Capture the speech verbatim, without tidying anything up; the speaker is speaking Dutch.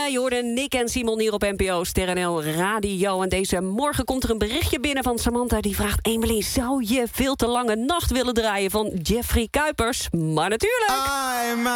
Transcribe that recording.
Morgen, je hoorde Nick en Simon hier op N P O Ster N L Radio. En deze morgen komt er een berichtje binnen van Samantha. Die vraagt: Emelie, zou je Veel te lange nacht willen draaien van Jeffrey Kuipers? Maar natuurlijk...